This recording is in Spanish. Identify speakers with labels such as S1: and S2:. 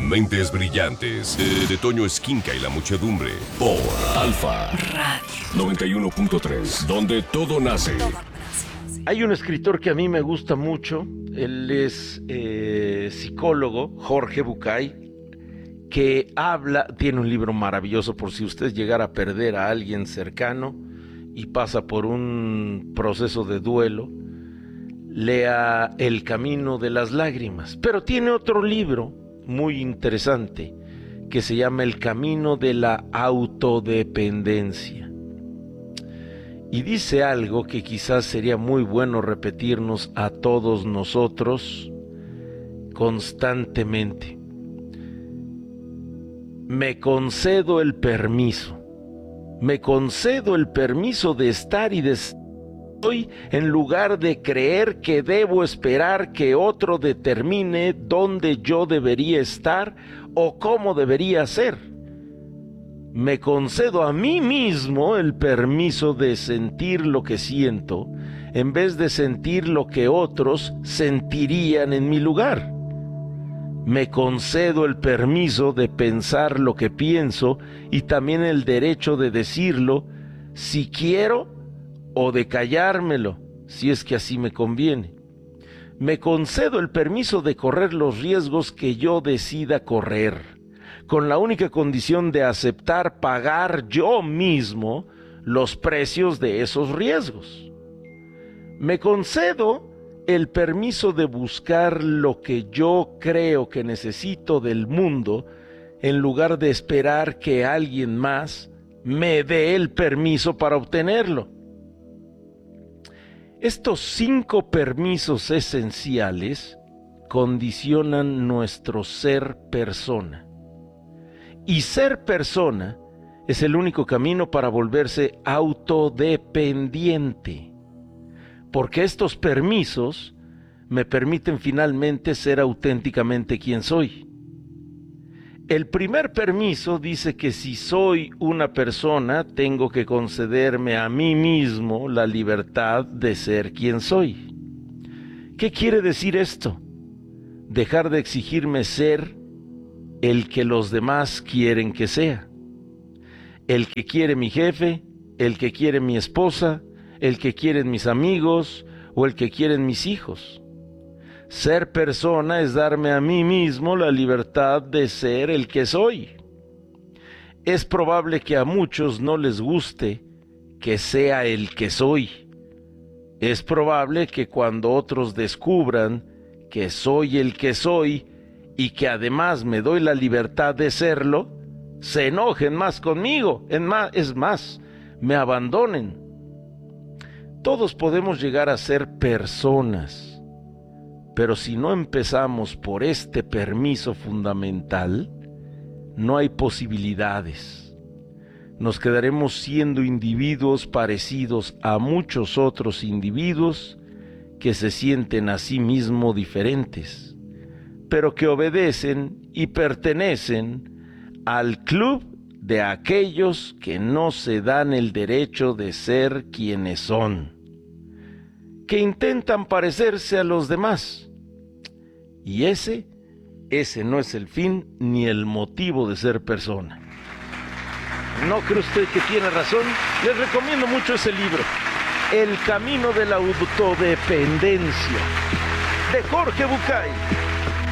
S1: Mentes Brillantes, de Toño Esquinca y la Muchedumbre, por Alfa Radio 91.3, donde todo nace.
S2: Hay un escritor que a mí me gusta mucho, él es psicólogo, Jorge Bucay, que tiene un libro maravilloso por si usted llegara a perder a alguien cercano y pasa por un proceso de duelo, lea El Camino de las Lágrimas. Pero tiene otro libro muy interesante que se llama El Camino de la Autodependencia. Y dice algo que quizás sería muy bueno repetirnos a todos nosotros constantemente. Me concedo el permiso de estar y de hoy, en lugar de creer que debo esperar que otro determine dónde yo debería estar o cómo debería ser. Me concedo a mí mismo el permiso de sentir lo que siento, en vez de sentir lo que otros sentirían en mi lugar. Me concedo el permiso de pensar lo que pienso y también el derecho de decirlo si quiero o de callármelo, si es que así me conviene. Me concedo el permiso de correr los riesgos que yo decida correr, con la única condición de aceptar pagar yo mismo los precios de esos riesgos. Me concedo el permiso de buscar lo que yo creo que necesito del mundo, en lugar de esperar que alguien más me dé el permiso para obtenerlo. Estos 5 permisos esenciales condicionan nuestro ser persona. Y ser persona es el único camino para volverse autodependiente, porque estos permisos me permiten finalmente ser auténticamente quien soy. El primer permiso dice que si soy una persona, tengo que concederme a mí mismo la libertad de ser quien soy. ¿Qué quiere decir esto? Dejar de exigirme ser el que los demás quieren que sea. El que quiere mi jefe, el que quiere mi esposa, el que quieren mis amigos o el que quieren mis hijos. Ser persona es darme a mí mismo la libertad de ser el que soy. Es probable que a muchos no les guste que sea el que soy. Es probable que cuando otros descubran que soy el que soy y que además me doy la libertad de serlo, se enojen más conmigo, es más, me abandonen. Todos podemos llegar a ser personas, pero si no empezamos por este permiso fundamental, no hay posibilidades. Nos quedaremos siendo individuos parecidos a muchos otros individuos que se sienten a sí mismos diferentes, pero que obedecen y pertenecen al club de aquellos que no se dan el derecho de ser quienes son, que intentan parecerse a los demás. Y ese no es el fin ni el motivo de ser persona. ¿No cree usted que tiene razón? Les recomiendo mucho ese libro, El Camino de la Autodependencia, de Jorge Bucay.